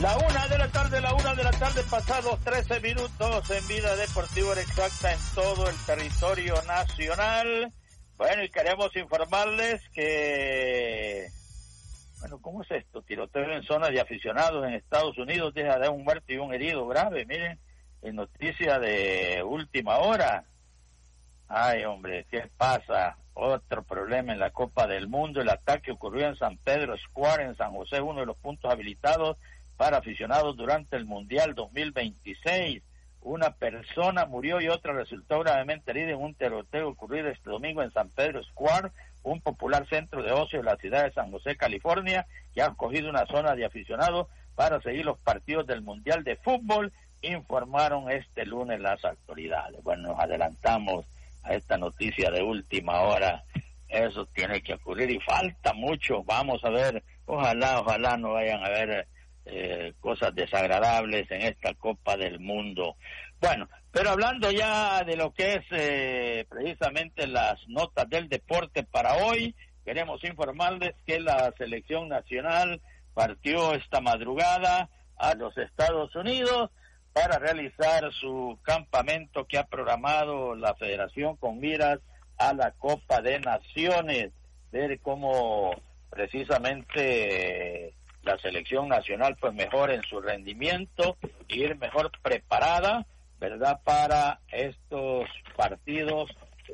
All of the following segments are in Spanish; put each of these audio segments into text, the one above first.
La una de la tarde, pasados 13 minutos en Vida Deportiva Exacta en todo el territorio nacional. Bueno, y queremos informarles que, bueno, ¿cómo es esto? Tiroteo en zonas de aficionados en Estados Unidos deja de un muerto y un herido grave. Miren, en noticia de última hora. Ay, hombre, ¿qué pasa? Otro problema en la Copa del Mundo. El ataque ocurrió en San Pedro Square, en San José, uno de los puntos habilitados para aficionados durante el Mundial 2026. Una persona murió y otra resultó gravemente herida en un tiroteo ocurrido este domingo en San Pedro Square, un popular centro de ocio de la ciudad de San José, California, que ha acogido una zona de aficionados para seguir los partidos del Mundial de Fútbol, informaron este lunes las autoridades. Bueno, nos adelantamos a esta noticia de última hora. Eso tiene que ocurrir y falta mucho. Vamos a ver, ojalá no vayan a haber cosas desagradables en esta Copa del Mundo. Bueno, pero hablando ya de lo que es precisamente las notas del deporte para hoy, queremos informarles que la selección nacional partió esta madrugada a los Estados Unidos para realizar su campamento que ha programado la Federación con miras a la Copa de Naciones, ver cómo precisamente la selección nacional pues mejor en su rendimiento, ir mejor preparada, ¿verdad?, para estos partidos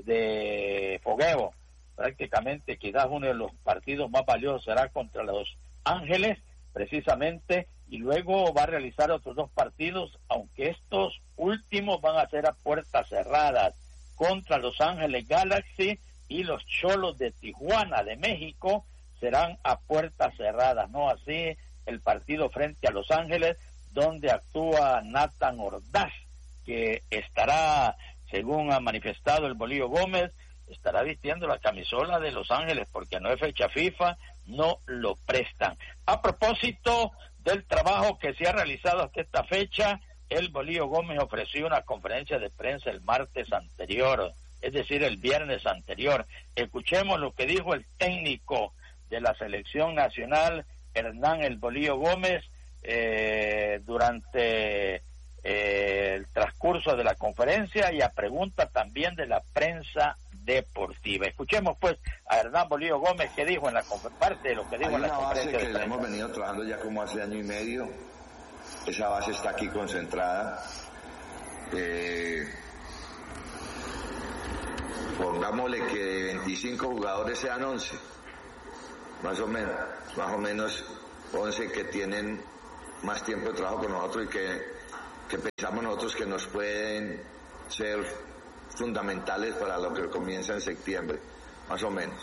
de fogueo. Prácticamente quizás uno de los partidos más valiosos será contra Los Ángeles, precisamente, y luego va a realizar otros dos partidos, aunque estos últimos van a ser a puertas cerradas, contra Los Ángeles Galaxy y los Xolos de Tijuana de México, serán a puertas cerradas, no así el partido frente a Los Ángeles, donde actúa Nathan Ordaz, que estará, según ha manifestado el Bolillo Gómez, estará vistiendo la camisola de Los Ángeles, porque no es fecha FIFA, no lo prestan. A propósito del trabajo que se ha realizado hasta esta fecha, el Bolillo Gómez ofreció una conferencia de prensa el martes anterior, es decir, el viernes anterior. Escuchemos lo que dijo el técnico de la selección nacional, Hernán El Bolillo Gómez, durante el transcurso de la conferencia y a pregunta también de la prensa deportiva. Escuchemos pues a Hernán Bolillo Gómez que dijo en la parte de lo que dijo en la conferencia. Hay una base que la hemos venido trabajando ya como hace año y medio. Esa base está aquí concentrada. Pongámosle que de 25 jugadores sean 11. Más o menos 11 que tienen más tiempo de trabajo con nosotros y que pensamos nosotros que nos pueden ser fundamentales para lo que comienza en septiembre, más o menos.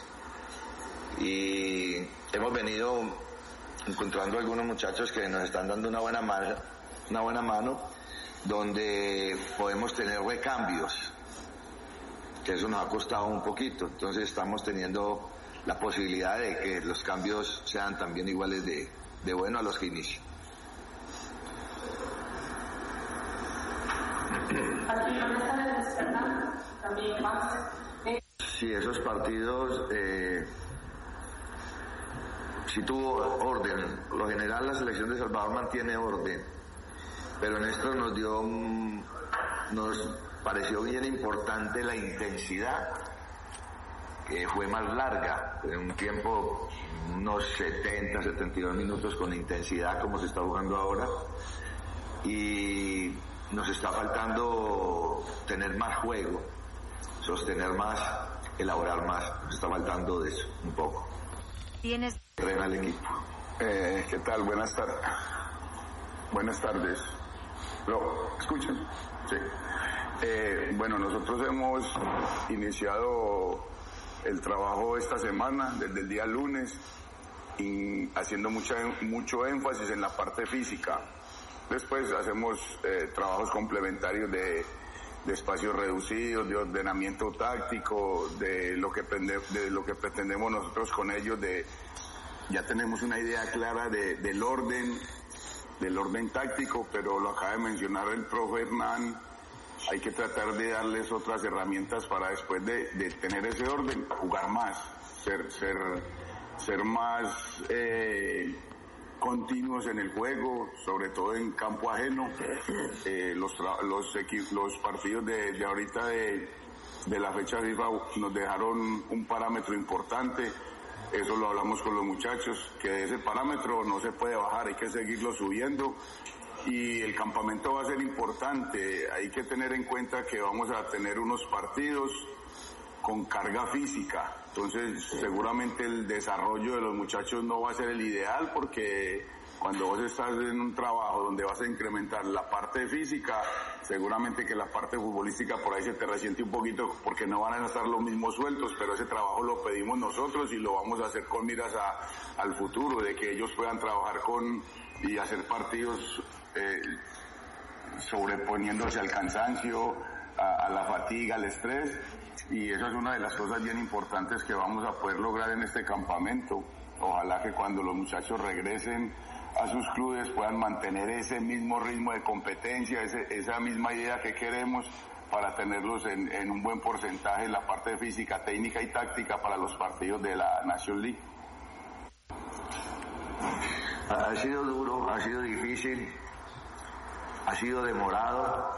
Y hemos venido encontrando algunos muchachos que nos están dando una buena mano, donde podemos tener recambios, que eso nos ha costado un poquito. Entonces estamos teniendo la posibilidad de que los cambios sean también iguales de bueno a los que inician. Sí, esos partidos sí tuvo orden. Por lo general la selección de Salvador mantiene orden, pero en esto nos pareció bien importante la intensidad, que fue más larga, en un tiempo, unos 70, 72 minutos con intensidad como se está jugando ahora, y nos está faltando tener más juego, sostener más, elaborar más, nos está faltando de eso, un poco. ¿Tienes? Entrena el equipo. ¿Qué tal? Buenas tardes. Buenas tardes. ¿Lo escuchan? Sí. Bueno, nosotros hemos iniciado el trabajo esta semana, desde el día lunes, y haciendo mucho énfasis en la parte física. Después hacemos trabajos complementarios de espacios reducidos, de ordenamiento táctico, de lo que pretendemos nosotros con ellos. Ya tenemos una idea clara del orden táctico, pero lo acaba de mencionar el profe Hernán. Hay que tratar de darles otras herramientas para después de tener ese orden, jugar más, ser más continuos en el juego, sobre todo en campo ajeno. Los partidos de ahorita de la fecha FIFA nos dejaron un parámetro importante. Eso lo hablamos con los muchachos, que ese parámetro no se puede bajar, hay que seguirlo subiendo. Y el campamento va a ser importante. Hay que tener en cuenta que vamos a tener unos partidos con carga física. Entonces, seguramente el desarrollo de los muchachos no va a ser el ideal, porque cuando vos estás en un trabajo donde vas a incrementar la parte física, seguramente que la parte futbolística por ahí se te resiente un poquito, porque no van a estar los mismos sueltos, pero ese trabajo lo pedimos nosotros y lo vamos a hacer con miras al futuro, de que ellos puedan trabajar y hacer partidos sobreponiéndose al cansancio, a la fatiga, al estrés, y eso es una de las cosas bien importantes que vamos a poder lograr en este campamento. Ojalá que cuando los muchachos regresen a sus clubes puedan mantener ese mismo ritmo de competencia, esa misma idea que queremos, para tenerlos en un buen porcentaje en la parte física, técnica y táctica para los partidos de la Nation League. Ha sido duro, ha sido difícil, ha sido demorado.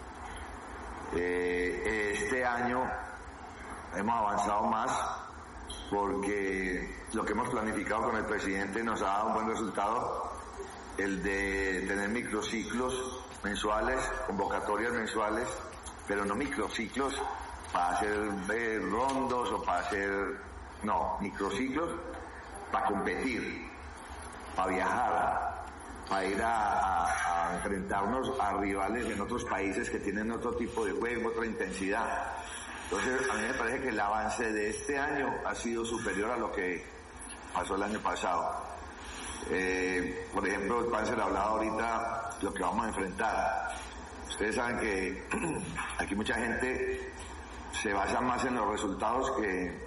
Este año hemos avanzado más porque lo que hemos planificado con el presidente nos ha dado un buen resultado, el de tener microciclos mensuales, convocatorias mensuales, pero no microciclos para hacer rondos o para hacer, no, microciclos para competir, para viajar, para ir a enfrentarnos a rivales en otros países que tienen otro tipo de juego, otra intensidad. Entonces, a mí me parece que el avance de este año ha sido superior a lo que pasó el año pasado. Por ejemplo, el Panzer hablaba ahorita de lo que vamos a enfrentar. Ustedes saben que aquí mucha gente se basa más en los resultados que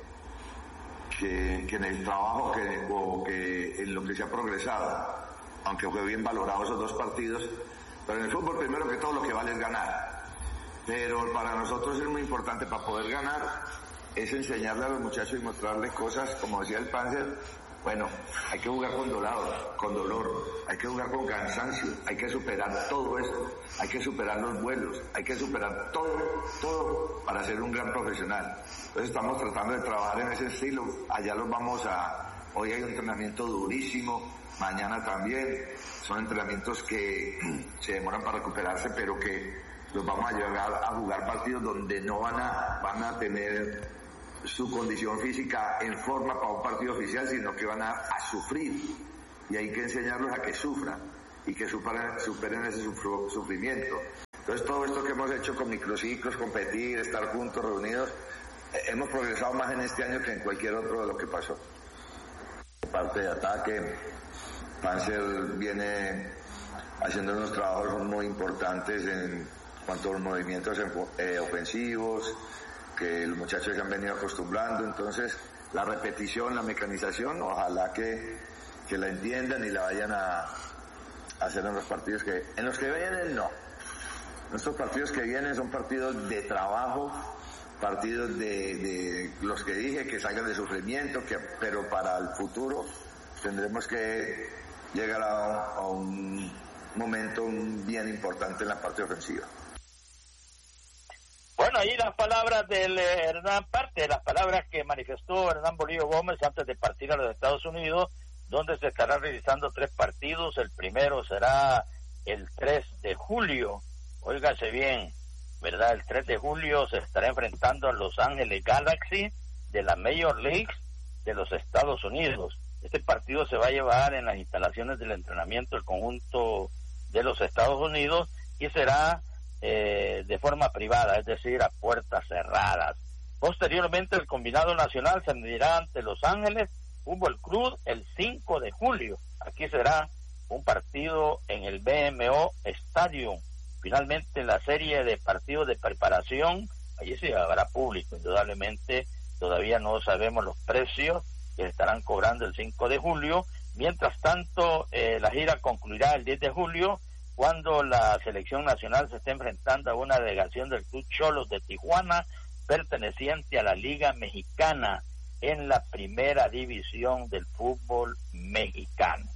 en el trabajo o que en lo que se ha progresado, aunque fue bien valorado esos dos partidos. Pero en el fútbol, primero que todo, lo que vale es ganar. Pero para nosotros es muy importante, para poder ganar, es enseñarle a los muchachos y mostrarles cosas, como decía el Panzer. Bueno, hay que jugar con dolor, hay que jugar con cansancio, hay que superar todo esto, hay que superar los vuelos, hay que superar todo para ser un gran profesional. Entonces estamos tratando de trabajar en ese estilo. Allá hoy hay un entrenamiento durísimo, mañana también. Son entrenamientos que se demoran para recuperarse, pero que los vamos a llegar a jugar partidos donde no van a tener su condición física en forma para un partido oficial, sino que van a sufrir, y hay que enseñarlos a que sufran y que superen ese sufrimiento. Entonces, todo esto que hemos hecho con microciclos, competir, estar juntos, reunidos, hemos progresado más en este año que en cualquier otro de lo que pasó. Parte de ataque, Panzer viene haciendo unos trabajos muy importantes en cuanto a los movimientos ofensivos, que los muchachos se han venido acostumbrando. Entonces, la repetición, la mecanización, ojalá que la entiendan y la vayan a hacer en los partidos en los que vienen, no. Nuestros partidos que vienen son partidos de trabajo, partidos de los que dije, que salgan de sufrimiento, pero para el futuro tendremos que llegar a un momento bien importante en la parte ofensiva. Bueno, ahí las palabras del Hernán, parte de las palabras que manifestó Hernán Bolillo Gómez antes de partir a los Estados Unidos, donde se estarán realizando 3 partidos. El primero será el 3 de julio, óigase bien, ¿verdad? El 3 de julio se estará enfrentando a Los Ángeles Galaxy de la Major League de los Estados Unidos. Este partido se va a llevar en las instalaciones del entrenamiento del conjunto de los Estados Unidos y será de forma privada, es decir, a puertas cerradas. Posteriormente, el combinado nacional se medirá ante Los Ángeles Fútbol Club el 5 de julio. Aquí será un partido en el BMO Stadium. Finalmente, la serie de partidos de preparación, allí sí habrá público, indudablemente. Todavía no sabemos los precios que estarán cobrando el 5 de julio. Mientras tanto, la gira concluirá el 10 de julio, cuando la selección nacional se está enfrentando a una delegación del Club Xolos de Tijuana, perteneciente a la Liga Mexicana, en la primera división del fútbol mexicano.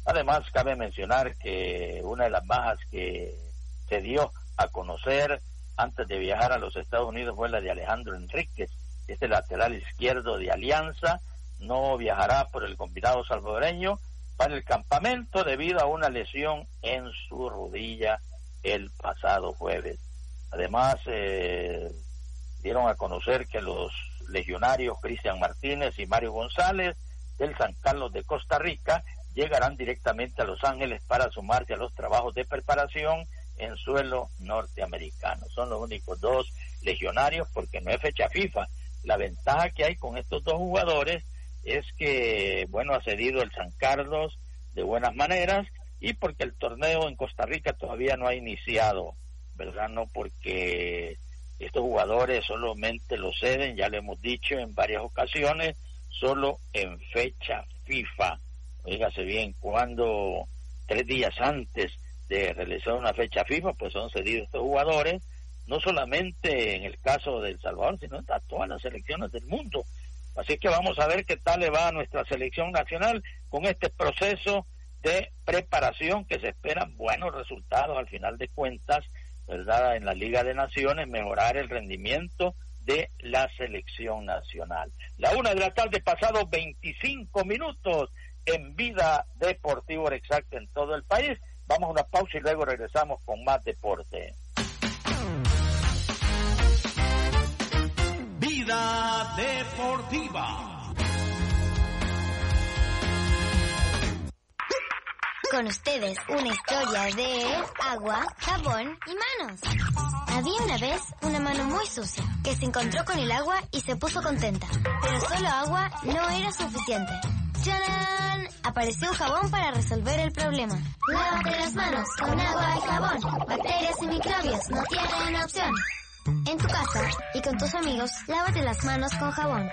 Además, cabe mencionar que una de las bajas que se dio a conocer antes de viajar a los Estados Unidos fue la de Alejandro Enríquez, este lateral izquierdo de Alianza. No viajará por el combinado salvadoreño para el campamento debido a una lesión en su rodilla el pasado jueves. Además, dieron a conocer que los legionarios Cristian Martínez y Mario González del San Carlos de Costa Rica llegarán directamente a Los Ángeles para sumarse a los trabajos de preparación en suelo norteamericano. Son los únicos dos legionarios porque no es fecha FIFA. La ventaja que hay con estos dos jugadores es que, bueno, ha cedido el San Carlos de buenas maneras y porque el torneo en Costa Rica todavía no ha iniciado, ¿verdad? No porque estos jugadores solamente lo ceden, ya le hemos dicho en varias ocasiones, solo en fecha FIFA. Oígase bien, cuando 3 días antes de realizar una fecha FIFA, pues son cedidos estos jugadores, no solamente en el caso de El Salvador, sino a todas las selecciones del mundo. Así que vamos a ver qué tal le va a nuestra selección nacional con este proceso de preparación, que se esperan buenos resultados al final de cuentas, ¿verdad? En la Liga de Naciones, mejorar el rendimiento de la selección nacional. La 1:00 p.m, pasado 25 minutos en Vida Deportivo Exacta en todo el país. Vamos a una pausa y luego regresamos con más deporte. Vida Deportiva. Con ustedes, una historia de agua, jabón y manos. Había una vez una mano muy sucia que se encontró con el agua y se puso contenta. Pero solo agua no era suficiente. ¡Tarán! Apareció un jabón para resolver el problema. Lávate las manos con agua y jabón. Bacterias y microbios no tienen opción. En tu casa y con tus amigos, lávate las manos con jabón.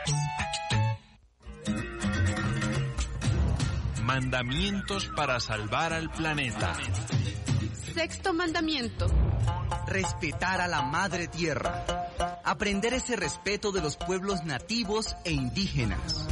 Mandamientos para salvar al planeta. Sexto mandamiento. Respetar a la madre tierra. Aprender ese respeto de los pueblos nativos e indígenas.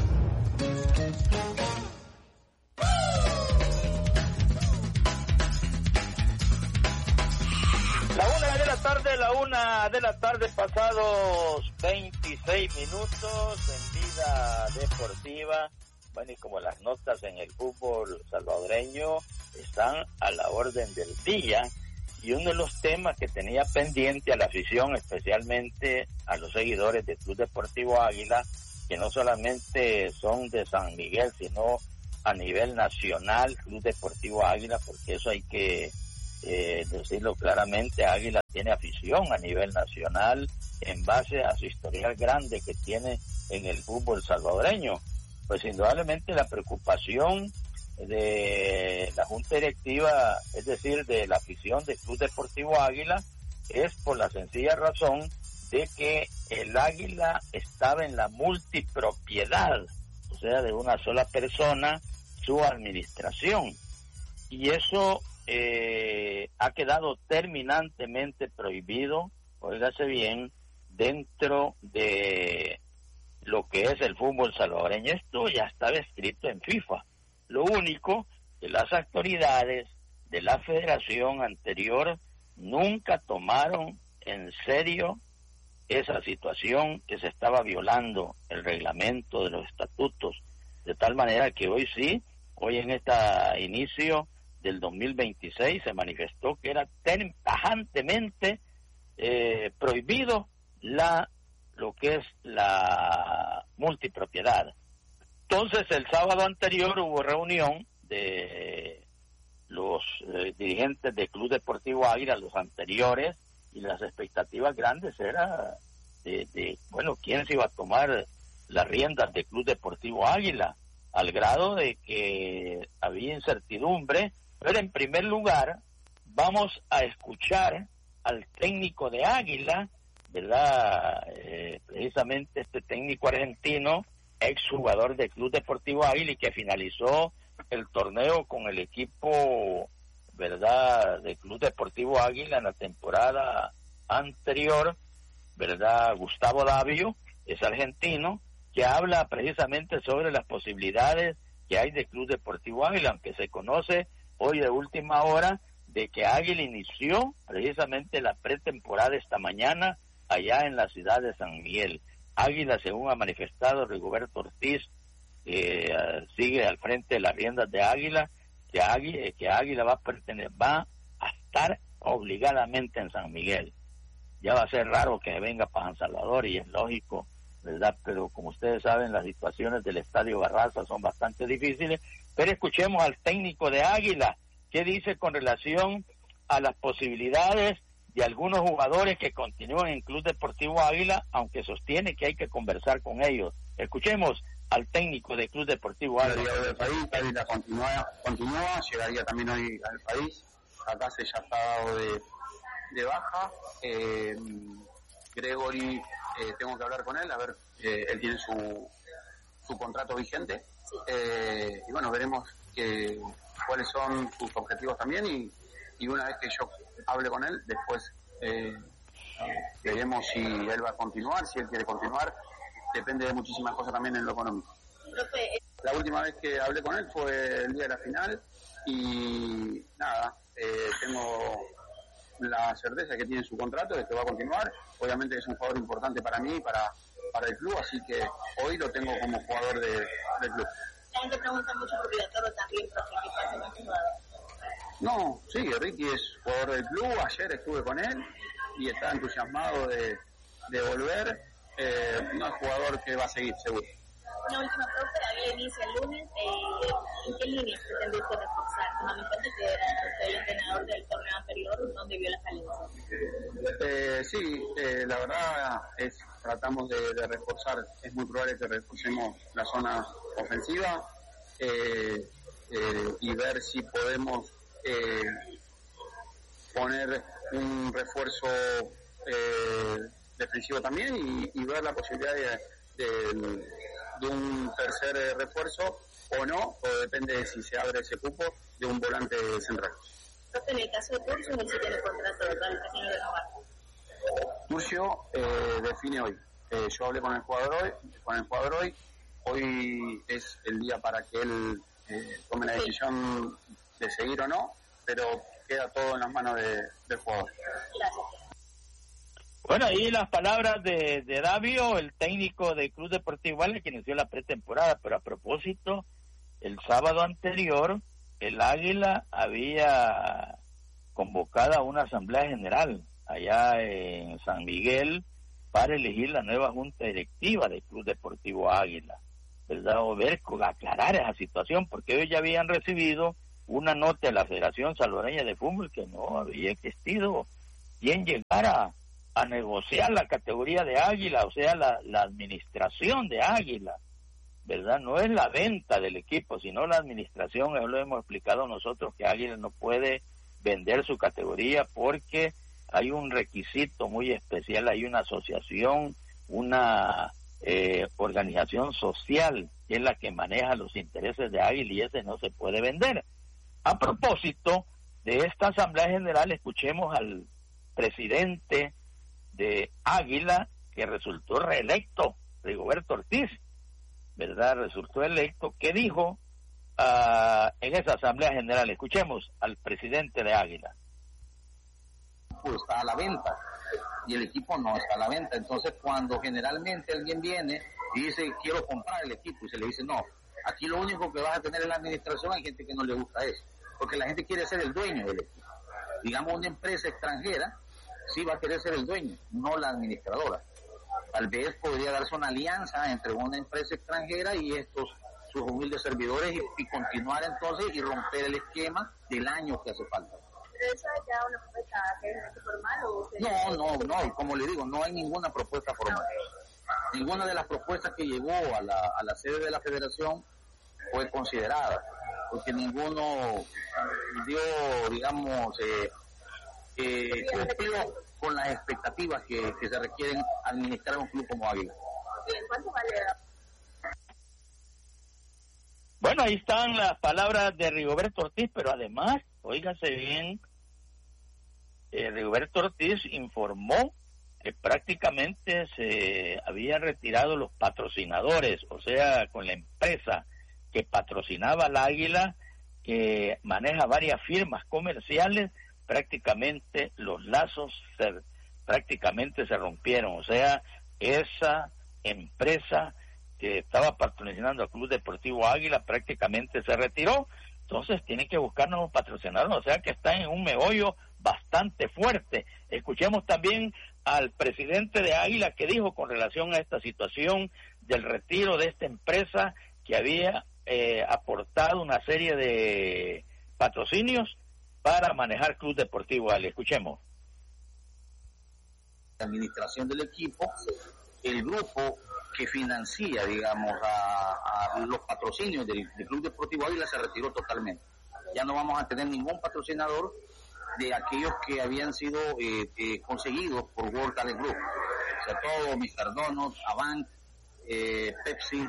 La 1:00 p.m, pasados 26 minutos en Vida Deportiva. Bueno, y como las notas en el fútbol salvadoreño están a la orden del día, y uno de los temas que tenía pendiente a la afición, especialmente a los seguidores del Club Deportivo Águila, que no solamente son de San Miguel, sino a nivel nacional, Club Deportivo Águila, porque eso hay que decirlo claramente, Águila tiene afición a nivel nacional en base a su historial grande que tiene en el fútbol salvadoreño. Pues indudablemente la preocupación de la Junta Directiva, es decir, de la afición del Club Deportivo Águila, es por la sencilla razón de que el Águila estaba en la multipropiedad, o sea, de una sola persona, su administración, y eso ha quedado terminantemente prohibido, óigase bien, dentro de lo que es el fútbol salvadoreño. Esto ya estaba escrito en FIFA. Lo único que las autoridades de la federación anterior nunca tomaron en serio esa situación, que se estaba violando el reglamento de los estatutos, de tal manera que hoy en este inicio del 2026 se manifestó que era tajantemente prohibido lo que es la multipropiedad. Entonces, el sábado anterior hubo reunión de los dirigentes del Club Deportivo Águila, los anteriores, y las expectativas grandes era de quién se iba a tomar las riendas del Club Deportivo Águila, al grado de que había incertidumbre. Pero en primer lugar, vamos a escuchar al técnico de Águila, ¿verdad? Precisamente este técnico argentino, exjugador del Club Deportivo Águila y que finalizó el torneo con el equipo, ¿verdad?, del Club Deportivo Águila en la temporada anterior, ¿verdad? Gustavo Davio, es argentino, que habla precisamente sobre las posibilidades que hay de Club Deportivo Águila, aunque se conoce hoy de última hora de que Águila inició precisamente la pretemporada esta mañana allá en la ciudad de San Miguel. Águila, según ha manifestado Rigoberto Ortiz, sigue al frente de las riendas de Águila, que Águila va a estar obligadamente en San Miguel. Ya va a ser raro que venga para San Salvador, y es lógico, ¿verdad? Pero como ustedes saben, las situaciones del Estadio Barraza son bastante difíciles. Pero escuchemos al técnico de Águila, ¿qué dice con relación a las posibilidades de algunos jugadores que continúan en Club Deportivo Águila, aunque sostiene que hay que conversar con ellos? Escuchemos al técnico de Club Deportivo Águila. Del país, Águila continúa, llegaría también hoy al país. Acá se ya está dado de baja. Gregory, tengo que hablar con él, a ver, él tiene su contrato vigente. Y bueno, veremos cuáles son sus objetivos también, y una vez que yo hable con él, después veremos si él va a continuar, si él quiere continuar. Depende de muchísimas cosas también en lo económico. La última vez que hablé con él fue el día de la final, y nada, tengo la certeza que tiene su contrato, de que va a continuar. Obviamente es un jugador importante para mí, para el club, así que hoy lo tengo como jugador del club. La gente pregunta mucho por Villatoro también, porque quizás no es jugador. No, sí, Ricky es jugador del club. Ayer estuve con él y está entusiasmado de volver. No es jugador que va a seguir, seguro. Una última pregunta, Águila inicia el lunes. ¿En qué líneas pretendiste reforzar? Tomando en cuenta que era el entrenador del torneo anterior, donde vio las falencias. Sí, la verdad tratamos de reforzar. Es muy probable que reforcemos la zona ofensiva y ver si podemos poner un refuerzo defensivo también, y ver la posibilidad de un tercer refuerzo o no, o depende de si se abre ese cupo, de un volante central. En el caso de Turcio, no se tiene contrato para el casino de Navarra. Turcio define hoy. Yo hablé con el jugador hoy. Hoy es el día para que él tome la decisión de seguir o no, pero queda todo en las manos del jugador. Gracias. Bueno, ahí las palabras de Davio, el técnico del Club Deportivo Águila, que inició la pretemporada. Pero a propósito, el sábado anterior, el Águila había convocado a una asamblea general allá en San Miguel para elegir la nueva junta directiva del Club Deportivo Águila, ¿verdad? O ver, aclarar esa situación, porque ellos ya habían recibido una nota de la Federación Salvadoreña de Fútbol que no había existido quien llegara a negociar la categoría de Águila, o sea, la administración de Águila, ¿verdad? No es la venta del equipo, sino la administración. Eso lo hemos explicado nosotros, que Águila no puede vender su categoría porque hay un requisito muy especial, hay una asociación, una organización social que es la que maneja los intereses de Águila, y ese no se puede vender. A propósito de esta Asamblea General, escuchemos al presidente de Águila, que resultó reelecto, Rigoberto Ortiz, ¿verdad? Resultó electo. ¿Qué dijo en esa Asamblea General? Escuchemos al presidente de Águila. Pues está a la venta y el equipo no está a la venta. Entonces, cuando generalmente alguien viene y dice quiero comprar el equipo, y se le dice no, aquí lo único que vas a tener en la administración, hay gente que no le gusta eso, porque la gente quiere ser el dueño del equipo. Digamos, una empresa extranjera sí va a querer ser el dueño, no la administradora. Tal vez podría darse una alianza entre una empresa extranjera y sus humildes servidores, y continuar entonces y romper el esquema del año que hace falta. ¿Pero eso es ya una propuesta que es formal o...? No, como le digo, no hay ninguna propuesta formal. Ninguna de las propuestas que llegó a la sede de la federación fue considerada, porque ninguno dio, digamos, cumplió con las expectativas que se requieren administrar un club como Águila. ¿Cuánto vale? Bueno, ahí están las palabras de Rigoberto Ortiz, pero además, óigase bien, Rigoberto Ortiz informó que prácticamente se habían retirado los patrocinadores, o sea, con la empresa que patrocinaba al Águila, que maneja varias firmas comerciales, prácticamente los lazos prácticamente se rompieron. O sea, esa empresa que estaba patrocinando al Club Deportivo Águila prácticamente se retiró. Entonces tienen que buscar nuevos patrocinadores, o sea que están en un meollo bastante fuerte. Escuchemos también al presidente de Águila que dijo con relación a esta situación del retiro de esta empresa que había aportado una serie de patrocinios para manejar Club Deportivo Águila. Escuchemos. La administración del equipo, el grupo que financia, digamos, a los patrocinios del Club Deportivo Águila se retiró totalmente. Ya no vamos a tener ningún patrocinador de aquellos que habían sido conseguidos por World Talent Group. O sea, todo, Mr. Donuts, Avant, Pepsi,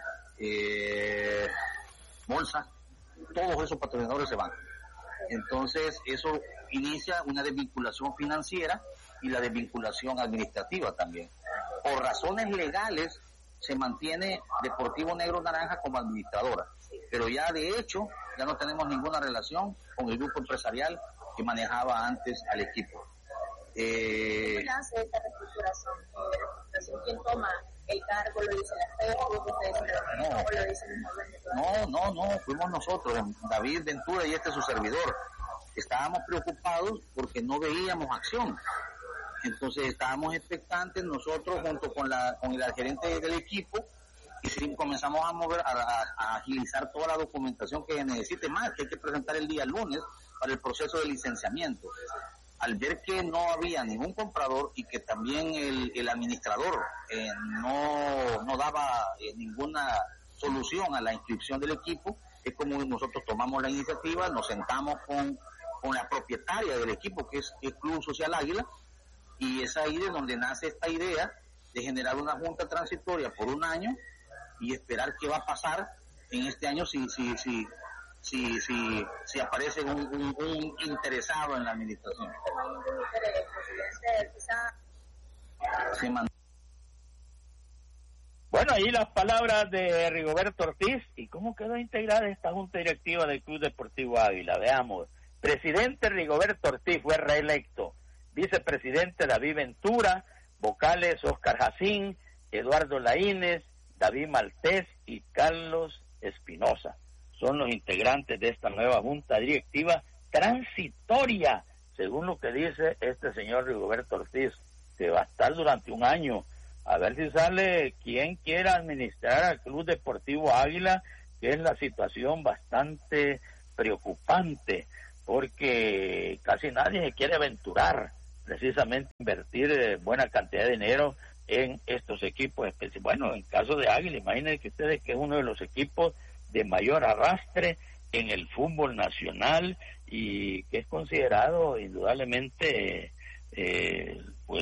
Bolsa, todos esos patrocinadores se van. Entonces, eso inicia una desvinculación financiera y la desvinculación administrativa también. Por razones legales se mantiene Deportivo Negro Naranja como administradora, pero ya de hecho ya no tenemos ninguna relación con el grupo empresarial que manejaba antes al equipo. ¿Cómo nace esta reestructuración? ¿Quién toma el cargo? ¿Lo dice la FED? ¿O lo dice el mismo? No, fuimos nosotros, David Ventura y su servidor. Estábamos preocupados porque no veíamos acción. Entonces estábamos expectantes nosotros junto con el gerente del equipo y sí, comenzamos a mover, a agilizar toda la documentación que necesite más, que hay que presentar el día lunes para el proceso de licenciamiento. Al ver que no había ningún comprador y que también el administrador no daba ninguna solución a la inscripción del equipo, es como nosotros tomamos la iniciativa, nos sentamos con la propietaria del equipo, que es el Club Social Águila, y es ahí de donde nace esta idea de generar una junta transitoria por un año y esperar qué va a pasar en este año si aparece un interesado en la administración. Bueno, ahí las palabras de Rigoberto Ortiz. ¿Y cómo quedó integrada esta junta directiva del Club Deportivo Águila? Veamos. Presidente Rigoberto Ortiz fue reelecto. Vicepresidente David Ventura, vocales Oscar Jacín, Eduardo Laínez, David Maltés y Carlos Espinosa. Son los integrantes de esta nueva junta directiva transitoria, según lo que dice este señor Rigoberto Ortiz, que va a estar durante un año. A ver si sale quien quiera administrar al Club Deportivo Águila, que es la situación bastante preocupante, porque casi nadie se quiere aventurar precisamente invertir buena cantidad de dinero en estos equipos especiales. Bueno, en caso de Águila, imagínense ustedes que es uno de los equipos de mayor arrastre en el fútbol nacional y que es considerado indudablemente de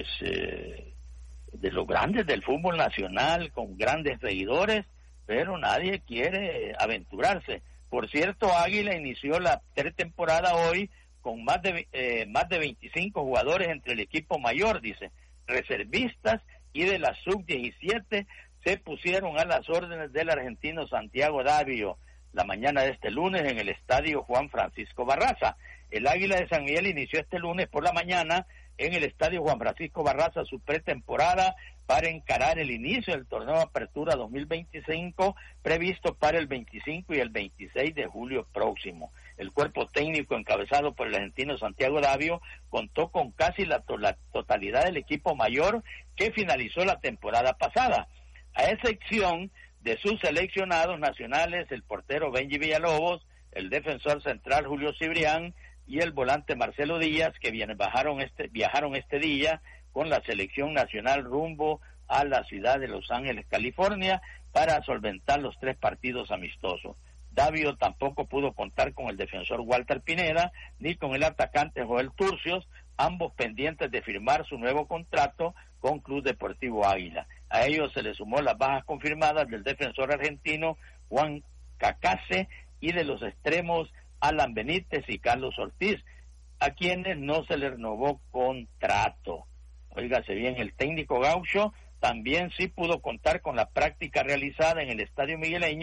los grandes del fútbol nacional, con grandes seguidores, pero nadie quiere aventurarse. Por cierto, Águila inició la pretemporada hoy con más de 25 jugadores entre el equipo mayor, dice, reservistas y de la sub-17 se pusieron a las órdenes del argentino Santiago Davio la mañana de este lunes en el estadio Juan Francisco Barraza. El Águila de San Miguel inició este lunes por la mañana en el estadio Juan Francisco Barraza su pretemporada para encarar el inicio del torneo de apertura 2025 previsto para el 25 y el 26 de julio próximo. El cuerpo técnico encabezado por el argentino Santiago Davio contó con casi la totalidad del equipo mayor que finalizó la temporada pasada, a excepción de sus seleccionados nacionales, el portero Benji Villalobos, el defensor central Julio Cibrián y el volante Marcelo Díaz, que viajaron este día con la selección nacional rumbo a la ciudad de Los Ángeles, California, para solventar los 3 partidos amistosos. Davio tampoco pudo contar con el defensor Walter Pineda, ni con el atacante Joel Turcios, ambos pendientes de firmar su nuevo contrato con Club Deportivo Águila. A ellos se le sumó las bajas confirmadas del defensor argentino Juan Cacase y de los extremos Alan Benítez y Carlos Ortiz, a quienes no se les renovó contrato. Óigase bien, el técnico Gaucho también sí pudo contar con la práctica realizada en el Estadio Migueleño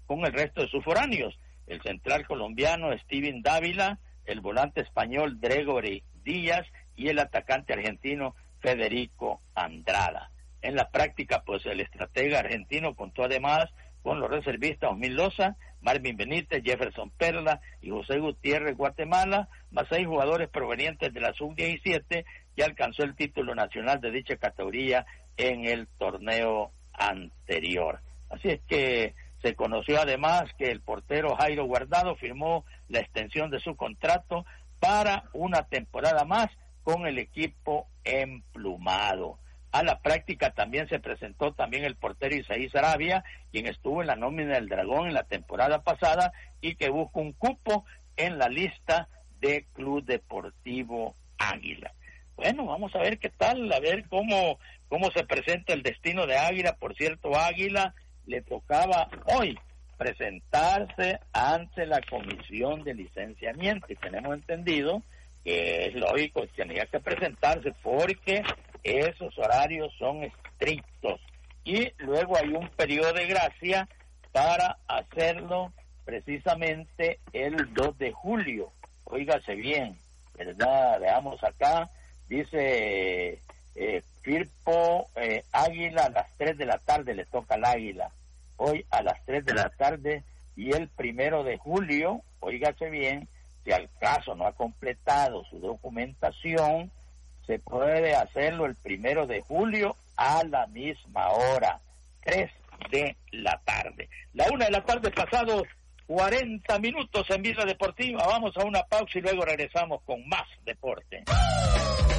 con el resto de sus foráneos, el central colombiano Steven Dávila, el volante español Gregory Díaz y el atacante argentino Federico Andrada. En la práctica, pues el estratega argentino contó además con los reservistas Osmil Loza, Marvin Benítez, Jefferson Perla y José Gutiérrez Guatemala, más 6 jugadores provenientes de la Sub-17, que alcanzó el título nacional de dicha categoría en el torneo anterior. Así es que se conoció además que el portero Jairo Guardado firmó la extensión de su contrato para una temporada más con el equipo emplumado. A la práctica también se presentó también el portero Isaí Sarabia, quien estuvo en la nómina del Dragón en la temporada pasada y que busca un cupo en la lista de Club Deportivo Águila. Bueno, vamos a ver qué tal, a ver cómo se presenta el destino de Águila. Por cierto, Águila le tocaba hoy presentarse ante la comisión de licenciamiento y tenemos entendido que es lógico que tenía que presentarse porque esos horarios son estrictos y luego hay un periodo de gracia para hacerlo precisamente el 2 de julio. Óigase bien, ¿verdad? Veamos acá, dice Firpo Águila a las 3 de la tarde, le toca al Águila hoy a las 3 de la tarde y el 1 de julio, óigase bien, si al caso no ha completado su documentación, se puede hacerlo el 1 de julio a la misma hora, 3 de la tarde. La 1 de la tarde, pasados 40 minutos en Vida Deportiva. Vamos a una pausa y luego regresamos con más deporte.